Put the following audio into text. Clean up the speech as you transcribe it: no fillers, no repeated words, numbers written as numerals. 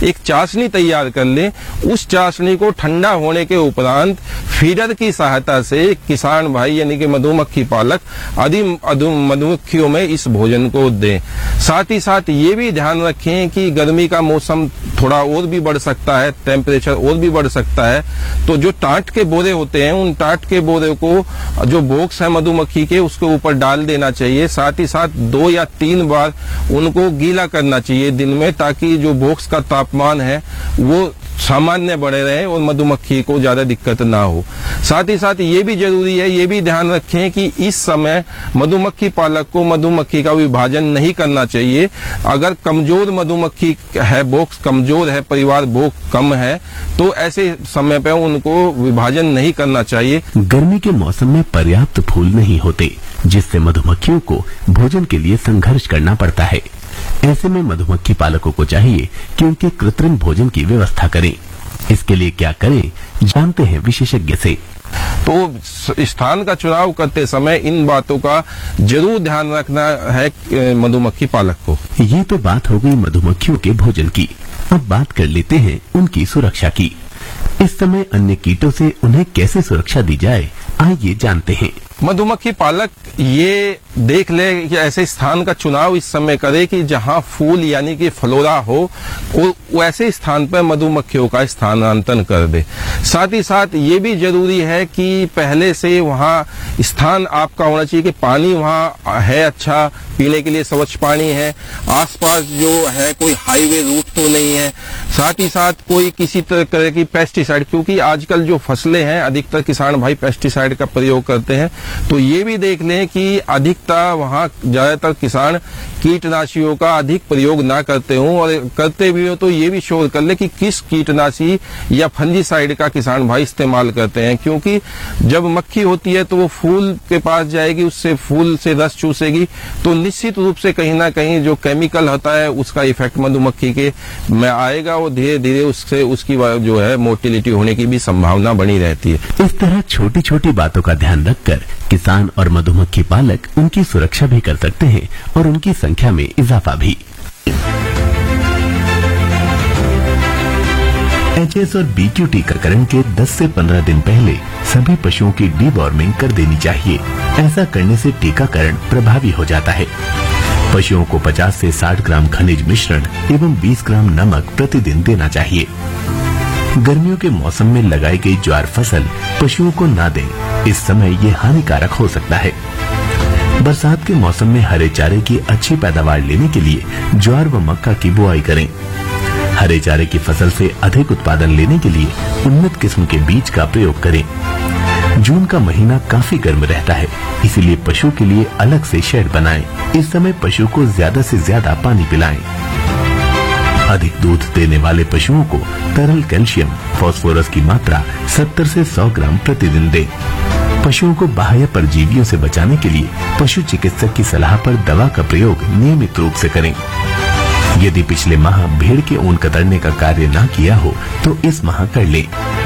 एक चाशनी तैयार कर लें। उस चाशनी को ठंडा होने के उपरांत फीडर की सहायता से किसान भाई यानी कि मधुमक्खी पालक आदि मधुमक्खियों में इस भोजन को दें। साथ ही साथ ये भी ध्यान रखें कि गर्मी का मौसम थोड़ा और भी बढ़ सकता है, टेम्परेचर और भी बढ़ सकता है, तो जो टाट के बोरे होते हैं उन टाट के बोरे को जो बॉक्स है मधुमक्खी के उसके ऊपर डाल देना चाहिए। साथ ही साथ 2 या 3 बार उनको गीला करना चाहिए दिन में, ताकि जो बॉक्स का तापमान है वो सामान्य बने रहे और मधुमक्खी को ज्यादा दिक्कत ना हो। साथ ही साथ ये भी जरूरी है, ये भी ध्यान रखें कि इस समय मधुमक्खी पालक को मधुमक्खी का विभाजन नहीं करना चाहिए। अगर कमजोर मधुमक्खी है, बॉक्स कमजोर है, परिवार बॉक्स कम है, तो ऐसे समय पे उनको विभाजन नहीं करना चाहिए। गर्मी के मौसम में पर्याप्त फूल नहीं होते, जिससे मधुमक्खियों को भोजन के लिए संघर्ष करना पड़ता है। ऐसे में मधुमक्खी पालकों को चाहिए कि उनके कृत्रिम भोजन की व्यवस्था करें। इसके लिए क्या करें, जानते हैं विशेषज्ञ से। तो स्थान का चुनाव करते समय इन बातों का जरूर ध्यान रखना है मधुमक्खी पालक को। ये तो बात हो गई मधुमक्खियों के भोजन की। अब बात कर लेते हैं उनकी सुरक्षा की। इस समय अन्य कीटों से उन्हें कैसे सुरक्षा दी जाए, आइए जानते हैं। मधुमक्खी पालक ये देख ले कि ऐसे स्थान का चुनाव इस समय करे कि जहां फूल यानी कि फ्लोरा हो, और ऐसे स्थान पर मधुमक्खियों का स्थानांतरण कर दे। साथ ही साथ ये भी जरूरी है कि पहले से वहां स्थान आपका होना चाहिए कि पानी वहां है, अच्छा पीने के लिए स्वच्छ पानी है, आसपास जो है कोई हाईवे रूट तो नहीं है। साथ ही साथ कोई किसी तरह की पेस्टिसाइड, क्योंकि आजकल जो फसलें हैं अधिकतर किसान भाई पेस्टिसाइड का प्रयोग करते हैं, तो ये भी देख लें कि अधिकता वहां ज्यादातर किसान कीटनाशियों का अधिक प्रयोग ना करते हों, और करते भी हो तो ये भी श्योर कर ले कि किस कीटनाशी या फंजीसाइड का किसान भाई इस्तेमाल करते हैं। क्योंकि जब मक्खी होती है तो वो फूल के पास जाएगी, उससे फूल से रस चूसेगी, तो निश्चित रूप से कहीं ना कहीं जो केमिकल होता है उसका इफेक्ट मधुमक्खी के में आएगा, और धीरे धीरे उससे उसकी जो है मोर्टिलिटी होने की भी संभावना बनी रहती है। इस तरह छोटी छोटी बातों का ध्यान रखकर किसान और मधुमक्खी पालक उनकी सुरक्षा भी कर सकते हैं और उनकी संख्या में इजाफा भी। एचएस और बीक्यू टीकाकरण के 10 से 15 दिन पहले सभी पशुओं की डीवॉर्मिंग कर देनी चाहिए। ऐसा करने से टीकाकरण प्रभावी हो जाता है। पशुओं को 50 से 60 ग्राम खनिज मिश्रण एवं 20 ग्राम नमक प्रतिदिन देना चाहिए। गर्मियों के मौसम में लगाई गई ज्वार फसल पशुओं को ना दें, इस समय ये हानिकारक हो सकता है। बरसात के मौसम में हरे चारे की अच्छी पैदावार लेने के लिए ज्वार व मक्का की बुआई करें। हरे चारे की फसल से अधिक उत्पादन लेने के लिए उन्नत किस्म के बीज का प्रयोग करें। जून का महीना काफी गर्म रहता है, इसीलिए पशु के लिए अलग से शेड बनाएं। इस समय पशु को ज्यादा से ज्यादा पानी पिलाएं। अधिक दूध देने वाले पशुओं को तरल कैल्शियम, फास्फोरस की मात्रा 70 से 100 ग्राम प्रतिदिन दें। पशुओं को बाह्य परजीवियों से बचाने के लिए पशु चिकित्सक की सलाह पर दवा का प्रयोग नियमित रूप से करें। यदि पिछले माह भेड़ के ऊन कतरने का कार्य न किया हो तो इस माह कर लें।